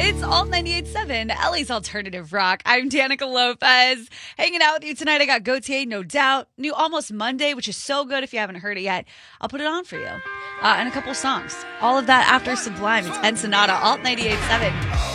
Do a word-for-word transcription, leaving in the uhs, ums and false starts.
It's Alt ninety-eight point seven, L A's Alternative Rock. I'm Danica Lopez. Hanging out with you tonight, I got Gautier, No Doubt. New Almost Monday, which is so good if you haven't heard it yet. I'll put it on for you. Uh, and a couple songs. All of that after Sublime. It's Ensenada, Alt ninety-eight point seven.